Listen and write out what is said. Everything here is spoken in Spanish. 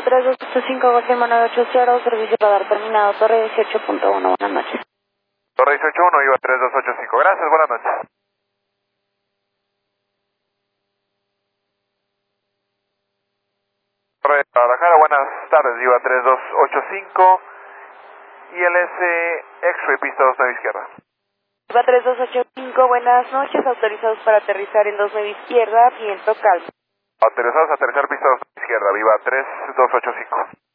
Viva 3285, confirma 980, servicio radar terminado, Torre 18.1, buenas noches. Torre 18.1, Viva 3285, gracias, buenas noches. Torre de Guadalajara, buenas tardes, Viva 3285, ILS X-Ray, pista 29 izquierda. Viva 3285, buenas noches, autorizados para aterrizar en 29 izquierda, viento calmo. Autorizados a aterrizar pista 29 izquierda, Viva 3285.